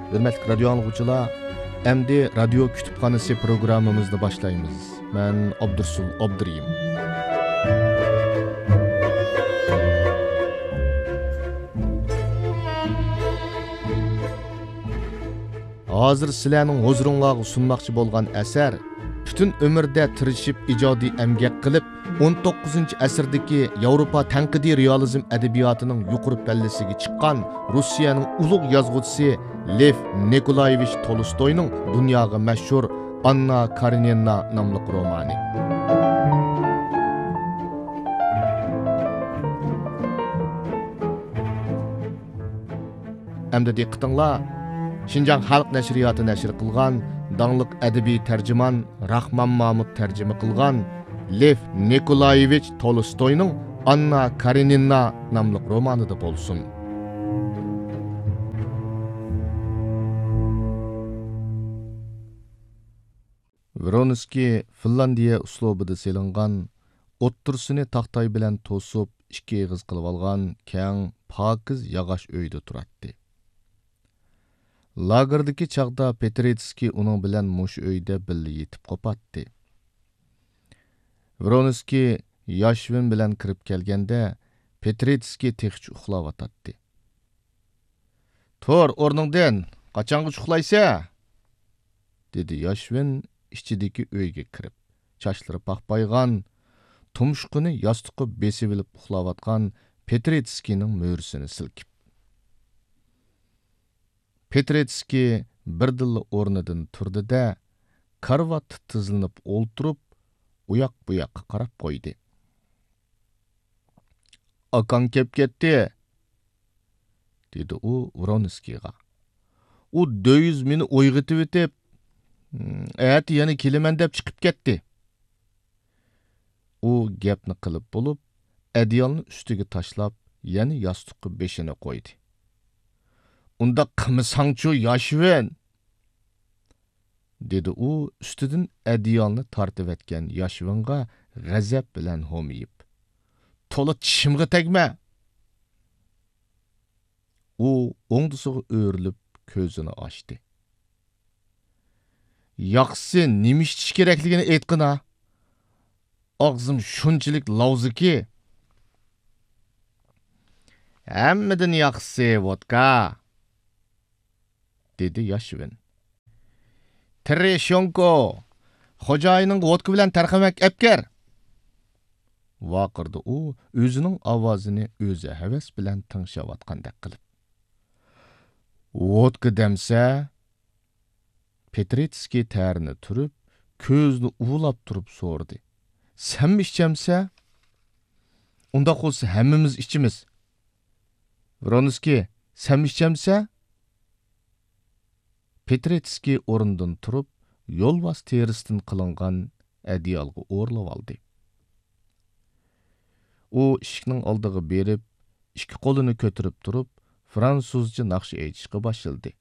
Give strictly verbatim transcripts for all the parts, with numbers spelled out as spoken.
Hürmetli radio anlıqçılar, endi radio kütüphanesi programımızda başlayımız. Ben Abdursul Abduriyim. Hazır sizlarning huzuringizga sunmoqchi bo'lgan asar butun umrda tirishib ijodiy emgak qilib o'n to'qqizinchi asrdagi Yevropa tanqidiy realizm adabiyotining yuqori pallasiga chiqqan Rossiyaning ulug' yozuvchisi Lev Nikolayevich Tolstoyning dunyoga mashhur Anna Karenina nomli romani. Endi diqqatinglar, Şinjan Xalq Nəşriyyatı nəşr qılğan, danlıq ədəbi tərcüman Rahman Mahmud tərcümə qılğan Lev Nikolayevich Tolstoy'nun Anna Karenina namlıq romanı da bolsun. Vronskiy Finlandiya uslubida selingan, o'ttirsini taxtay bilan to'sib, ikki eg'iz qilib olgan keng, pokiz yog'och uyda turardi. Lagerdagi chaqda Petretskiy uning bilan mush uyda birga yetib qopatdi. Vronskiy Yashvin bilan kirib kelganda Petretskiy texchi uxlayotdi. "Tur, o'rningdan, qachonga uxlaysa?" dedi Yashvin ichidagi uyga kirib. Chochlari paxpaygan, tumshuqini yostiqqa besib olib uxlayotgan Petretskiyning mo'risini silkib. Petretskiy birdilla o'rnidan turdi-da, karvat tizilib o'ltirib, uyoq bu yoqqa qarab qo'ydi. "Akang kelib ketdi", dedi u Vronskiyga. "U döyüz meni uyg'itib etib, "Ati yana kelaman" deb chiqib ketdi." U gapni qilib bo'lib, adyolni ustiga tashlab, yana yostiqqa beshini qo'ydi. "Unda qilmasangchu Yashvin", dedi u ustidan adyolni tortib etgan Yashvinga g'azab bilan ho'miyib. "To'la tishimga tegma." U o'ngdisiga o'rilib ko'zini ochdi. "Yaxshisi nima ichish kerakligini aytqina. Og'zim shunchalik lavziki." "Hammadan yaxshisi vodka", dedi Yashvin. "Tereshonko, xo'jayining vodka bilan tarqamak epker", vaqirdi u o'zining ovozini o'zi havas bilan tingshayotgandek qilib. "Vodka demsa?" Petretskiy tarini turib, ko'zni uvlab turib so'rdi. "Sen mi içemsa?" "Unda qo'lsa hammamiz ichimiz." "Vronskiy, sen mi içemsa?" Petretskiy o'rnidan turib, yo'lbos terisidan qilingan adyolga o'rlab oldi. U eshikning oldiga berib, ikki qo'lini ko'tarib turib, fransuzcha naqsh aytishga boshladi.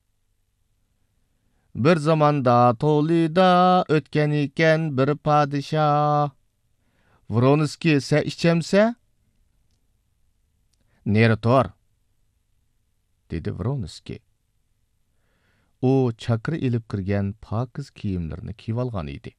"Bir zamonda To'lida o'tgan ekan bir podshoh. Vronskiy, sen içemsa?" "Neri tur", dedi Vronskiy. U chakra ilib kirgan pokiz kiyimlarini kiyib olgan edi.